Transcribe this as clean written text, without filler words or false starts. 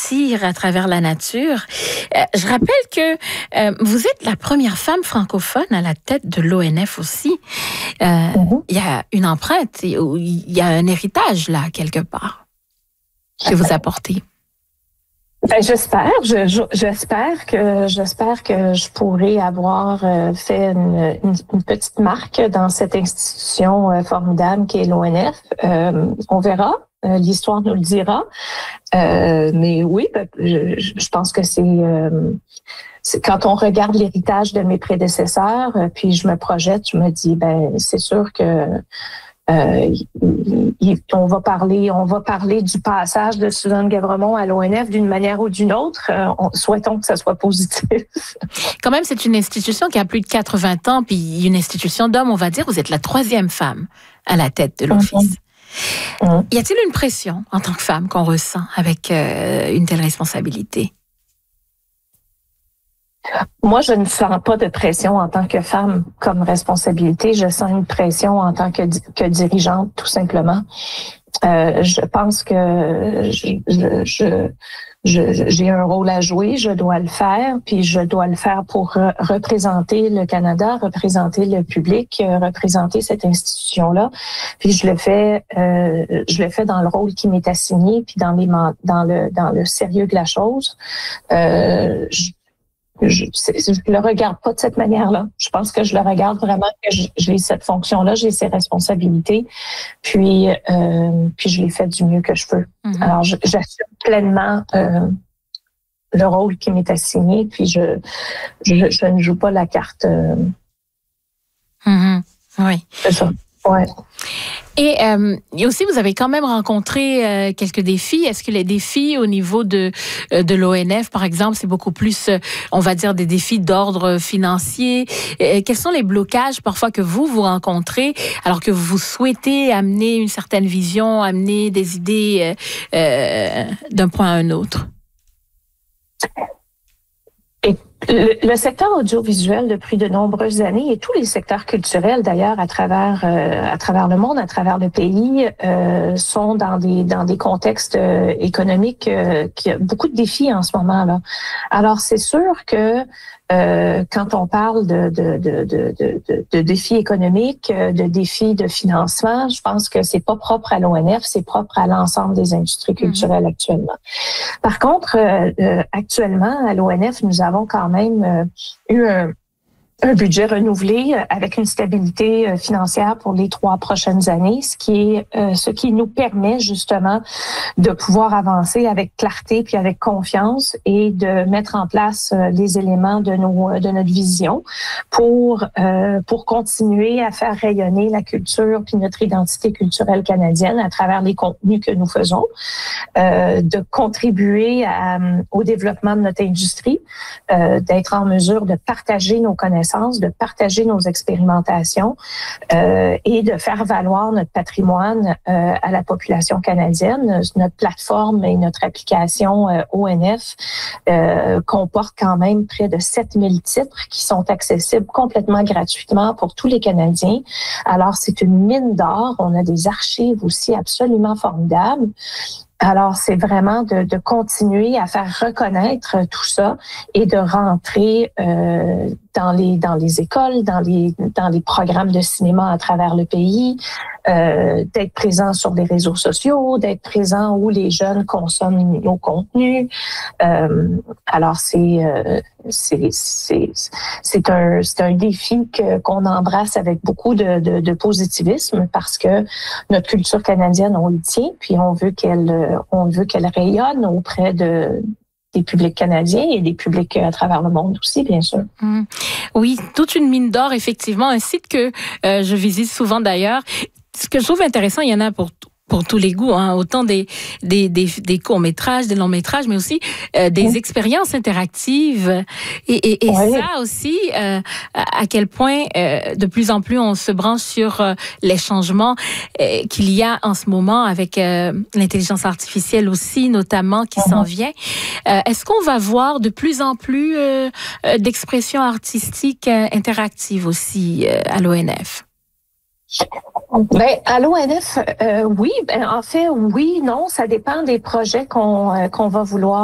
partir à travers la nature. Je rappelle que vous êtes la première femme francophone à la tête de l'ONF aussi. Il y a une empreinte, il y a un héritage là, quelque part, que vous apportez. Ben, j'espère que je pourrai avoir fait une petite marque dans cette institution formidable qui est l'ONF. On verra, l'histoire nous le dira. Mais oui, je pense que c'est quand on regarde l'héritage de mes prédécesseurs, puis je me projette, je me dis c'est sûr que on va parler du passage de Suzanne Guevremont à l'ONF d'une manière ou d'une autre. Souhaitons que ça soit positif. Quand même, c'est une institution qui a plus de 80 ans, puis une institution d'hommes, on va dire. Vous êtes la 3e femme à la tête de l'Office. Y a-t-il une pression en tant que femme qu'on ressent avec une telle responsabilité? Moi, je ne sens pas de pression en tant que femme comme responsabilité. Je sens une pression en tant que dirigeante, tout simplement. Je pense que j'ai un rôle à jouer, je dois le faire, puis je dois le faire pour représenter le Canada, représenter le public, représenter cette institution-là. Puis je le fais dans le rôle qui m'est assigné, puis dans le sérieux de la chose. Je le regarde pas de cette manière-là. Je pense que je le regarde vraiment que j'ai cette fonction-là, j'ai ces responsabilités, puis je les fais du mieux que je peux. Alors, j'assume pleinement le rôle qui m'est assigné, puis je ne joue pas la carte. Oui. C'est ça. Ouais. Et aussi, vous avez quand même rencontré quelques défis. Est-ce que les défis au niveau de l'ONF, par exemple, c'est beaucoup plus, on va dire, des défis d'ordre financier? Quels sont les blocages parfois que vous rencontrez alors que vous souhaitez amener une certaine vision, amener des idées d'un point à un autre? Le secteur audiovisuel depuis de nombreuses années et tous les secteurs culturels d'ailleurs à travers le monde, à travers le pays, sont dans des contextes économiques qui a beaucoup de défis en ce moment là. Alors c'est sûr que quand on parle de défis économiques, de défis de financement, je pense que c'est pas propre à l'ONF, c'est propre à l'ensemble des industries culturelles actuellement. Par contre, actuellement, à l'ONF, nous avons quand même eu un budget renouvelé avec une stabilité financière pour les 3 prochaines années, ce qui nous permet justement de pouvoir avancer avec clarté puis avec confiance et de mettre en place les éléments de notre vision pour continuer à faire rayonner la culture puis notre identité culturelle canadienne à travers les contenus que nous faisons, de contribuer au développement de notre industrie, d'être en mesure de partager nos connaissances, de partager nos expérimentations et de faire valoir notre patrimoine à la population canadienne. Notre plateforme et notre application ONF comporte quand même près de 7000 titres qui sont accessibles complètement gratuitement pour tous les Canadiens. Alors, c'est une mine d'or. On a des archives aussi absolument formidables. Alors, c'est vraiment de continuer à faire reconnaître tout ça et de rentrer dans les écoles, dans les programmes de cinéma à travers le pays, d'être présent sur les réseaux sociaux, d'être présent où les jeunes consomment nos contenus. Alors, c'est un défi qu'on embrasse avec beaucoup de positivisme parce que notre culture canadienne, on le tient, puis on veut qu'elle rayonne auprès des publics canadiens et des publics à travers le monde aussi, bien sûr. Oui, toute une mine d'or, effectivement. Un site que je visite souvent d'ailleurs. Ce que je trouve intéressant, il y en a pour tous les goûts, hein, autant des courts-métrages, des longs-métrages, mais aussi des expériences interactives. Et ça aussi, à quel point de plus en plus on se branche sur les changements qu'il y a en ce moment avec l'intelligence artificielle aussi, notamment, qui s'en vient. Est-ce qu'on va voir de plus en plus d'expressions artistiques interactives aussi à l'ONF? À l'ONF, oui. En fait, oui, non, ça dépend des projets qu'on va vouloir